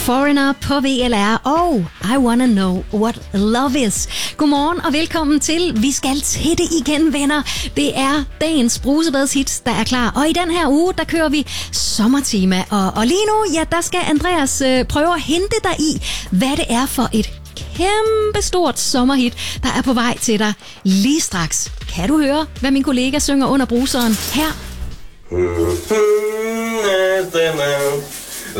Foreigner på VLR og I Wanna Know What Love Is. Godmorgen og velkommen til. Vi skal til det igen, venner. Det er dagens brusebadshit, der er klar. Og i den her uge, der kører vi sommertema. Og lige nu, ja, der skal Andreas prøve at hente dig i, hvad det er for et kæmpestort sommerhit, der er på vej til dig lige straks. Kan du høre, hvad min kollega synger under bruseren her?